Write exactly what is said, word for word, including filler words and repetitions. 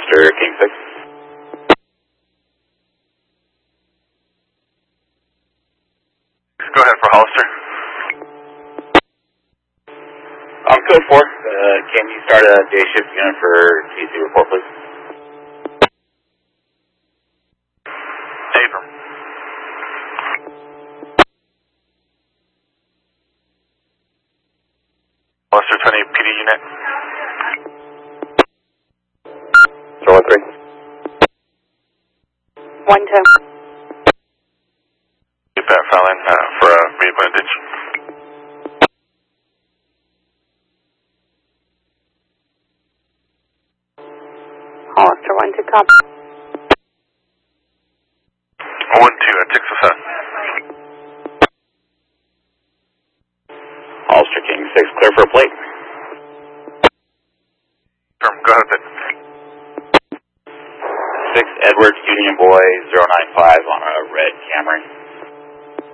Hollister, King six. Go ahead for Hollister. Um, code four, uh, can you start a day shift unit for T C report, please? Abram. Hollister twenty P D unit. Zero one three. One two. Keep that file in uh, for a vehicle in ditch. Hollister one two copy. One two at Texas Hut. Hollister, King six, clear for a plate. Firm, go ahead then. six, Edwards, Union Boy, zero nine five on a red Camry.